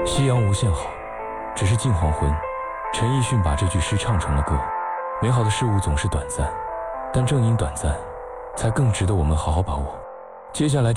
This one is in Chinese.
夕阳无限好，只是近黄昏。陈奕迅把这句诗唱成了歌。美好的事物总是短暂，但正因短暂，才更值得我们好好把握。接下来这